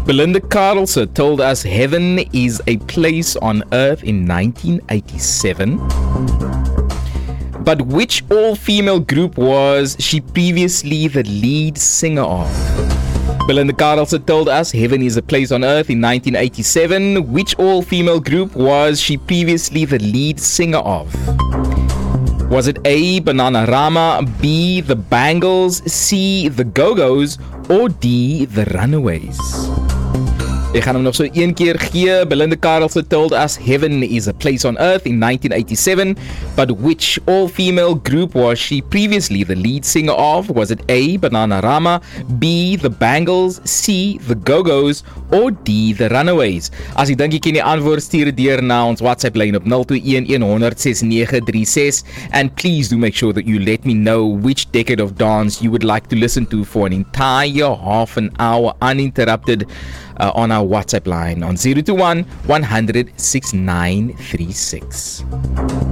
Belinda Carlson told us heaven is a place on earth in 1987. But which all-female group was she previously the lead singer of? Belinda Carlson told us heaven is a place on earth in 1987. Which all-female group was she previously the lead singer of? Was it A, Bananarama, B, The Bangles, C, The Go-Go's, or D, The Runaways? Ek gaan hom nog so een keer gee. Belinda Carlson told us heaven is a place on earth in 1987, but which all-female group was she previously the lead singer of? Was it A, Bananarama, B, The Bangles, C, The Go-Go's, or D, The Runaways? As jy dink jy ken die antwoord, stuur dit deur na ons WhatsApp lyn op 021-100-6936, and please do make sure that you let me know which decade of dance you would like to listen to for an entire half an hour uninterrupted on our WhatsApp line on 021-100-6936.